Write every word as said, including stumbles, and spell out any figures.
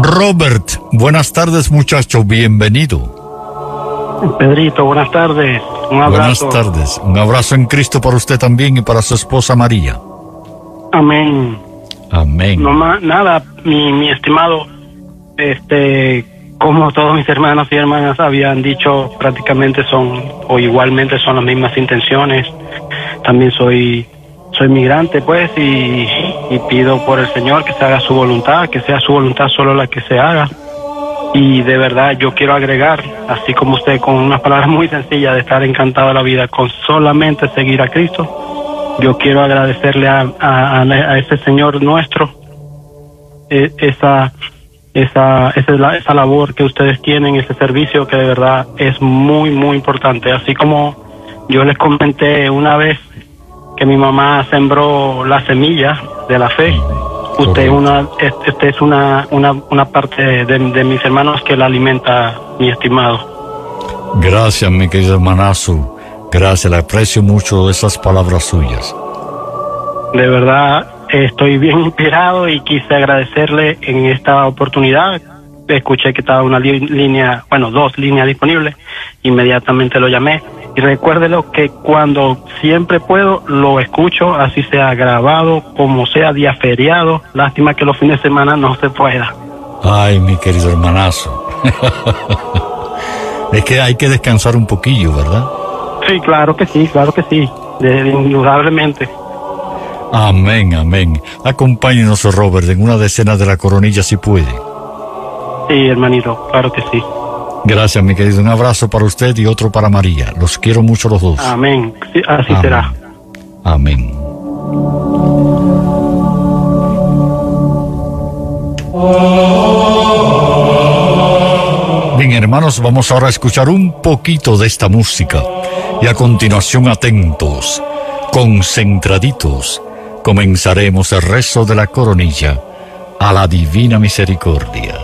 Robert, buenas tardes, muchacho, bienvenido. Pedrito, buenas tardes, un abrazo. Buenas tardes, un abrazo en Cristo para usted también y para su esposa María. Amén. Amén. No más, nada, mi, mi estimado, este, como todos mis hermanos y hermanas habían dicho, prácticamente son, o igualmente son las mismas intenciones. También soy, soy migrante, pues, y, y pido por el Señor que se haga su voluntad, que sea su voluntad solo la que se haga. Y de verdad yo quiero agregar, así como usted, con unas palabras muy sencillas de estar encantado de la vida, con solamente seguir a Cristo. Yo quiero agradecerle a, a, a ese Señor nuestro eh, esa, esa, esa, esa labor que ustedes tienen, ese servicio que de verdad es muy, muy importante. Así como yo les comenté una vez que mi mamá sembró la semilla de la fe, usted es una, este es una, una, una parte de, de mis hermanos que la alimenta, mi estimado. Gracias, mi querido hermanazo. Gracias, le aprecio mucho esas palabras suyas. De verdad, estoy bien inspirado y quise agradecerle en esta oportunidad. Escuché que estaba una li- línea, bueno, dos líneas disponibles. Inmediatamente lo llamé. Y recuérdelo que cuando siempre puedo, lo escucho, así sea grabado, como sea día feriado. Lástima que los fines de semana no se pueda. Ay, mi querido hermanazo. Es que hay que descansar un poquillo, ¿verdad? Sí, claro que sí, claro que sí, de, indudablemente. Amén, amén. Acompáñenos, Robert, en una decena de la coronilla si puede. Sí, hermanito, claro que sí. Gracias, mi querido. Un abrazo para usted y otro para María. Los quiero mucho los dos. Amén, sí, así amén. será. Amén. Bien, hermanos, vamos ahora a escuchar un poquito de esta música. Y a continuación, atentos, concentraditos, comenzaremos el rezo de la coronilla a la divina misericordia.